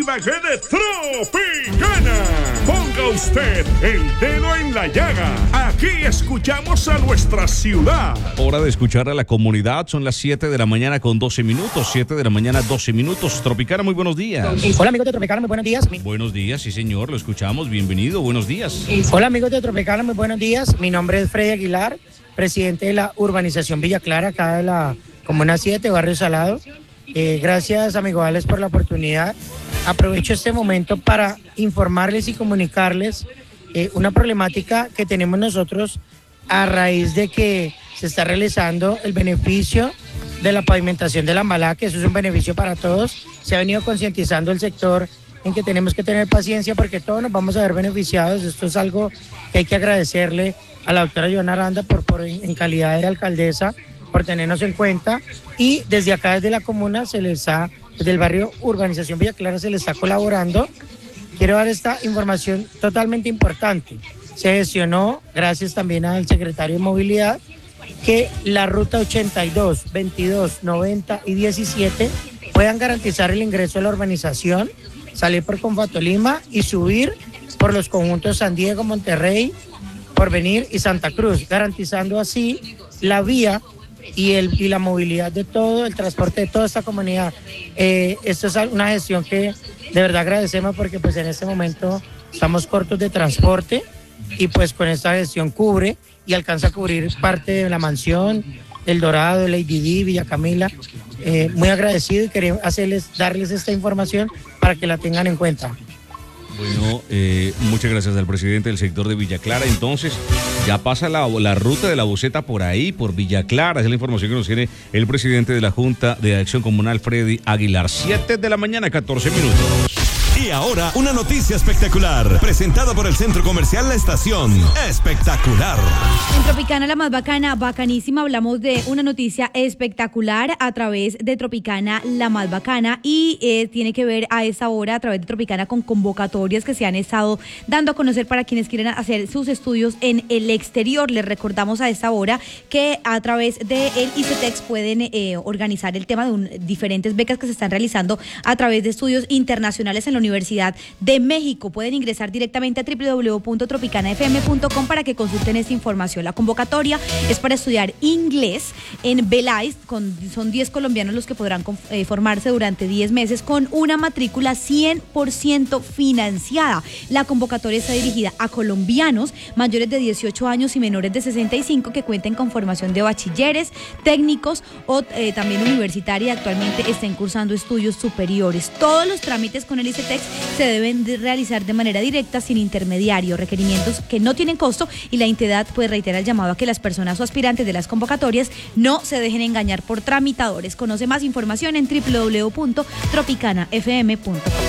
Ibagué de Tropicana. Ponga usted el dedo en la llaga. Aquí escuchamos a nuestra ciudad. Hora de escuchar a la comunidad. Son las 7 de la mañana con 12 minutos. 7 de la mañana, 12 minutos. Tropicana, muy buenos días. Hola amigos de Tropicana, muy buenos días. Buenos días, sí señor, lo escuchamos. Bienvenido, buenos días. Hola amigos de Tropicana, muy buenos días. Mi nombre es Freddy Aguilar, presidente de la urbanización Villa Clara, acá de la Comuna 7, Barrio Salado. Gracias amigo Alex por la oportunidad. Aprovecho este momento para informarles y comunicarles una problemática que tenemos nosotros a raíz de que se está realizando el beneficio de la pavimentación de la Ambalá, que eso es un beneficio para todos. Se ha venido concientizando el sector en que tenemos que tener paciencia porque todos nos vamos a ver beneficiados. Esto es algo que hay que agradecerle a la doctora Joana Aranda en calidad de alcaldesa por tenernos en cuenta, y desde acá, desde la comuna, desde el barrio Urbanización Villa Clara, se le está colaborando. Quiero dar esta información totalmente importante. Se gestionó, gracias también al secretario de Movilidad, que la ruta 82, 22, 90 y 17 puedan garantizar el ingreso a la urbanización, salir por Confatolima y subir por los conjuntos San Diego, Monterrey, Porvenir y Santa Cruz, garantizando así la vía y la movilidad de todo, el transporte de toda esta comunidad. Esto es una gestión que de verdad agradecemos porque pues en este momento estamos cortos de transporte y pues con esta gestión cubre y alcanza a cubrir parte de la mansión, El Dorado, Lady D, Villa Camila. Muy agradecido y quería darles esta información para que la tengan en cuenta. Bueno, muchas gracias al presidente del sector de Villa Clara. Entonces, ya pasa la ruta de la Buceta por ahí, por Villa Clara. Es la información que nos tiene el presidente de la Junta de Acción Comunal, Freddy Aguilar. 7 de la mañana, 14 minutos. Y ahora, una noticia espectacular, presentada por el Centro Comercial La Estación. Espectacular. En Tropicana, la más bacana, bacanísima, hablamos de una noticia espectacular a través de Tropicana, la más bacana, y tiene que ver a esta hora a través de Tropicana con convocatorias que se han estado dando a conocer para quienes quieren hacer sus estudios en el exterior. Les recordamos a esta hora que a través del ICETEX pueden organizar el tema de diferentes becas que se están realizando a través de estudios internacionales en la Universidad de México. Pueden ingresar directamente a www.tropicanafm.com para que consulten esta información. La convocatoria es para estudiar inglés en Belais. Son 10 colombianos los que podrán formarse durante 10 meses con una matrícula 100% financiada. La convocatoria está dirigida a colombianos mayores de 18 años y menores de 65 que cuenten con formación de bachilleres, técnicos o también universitaria. Actualmente estén cursando estudios superiores. Todos los trámites con el ICETEX se deben realizar de manera directa, sin intermediario, requerimientos que no tienen costo, y la entidad puede reiterar el llamado a que las personas o aspirantes de las convocatorias no se dejen engañar por tramitadores. Conoce más información en www.tropicanafm.com.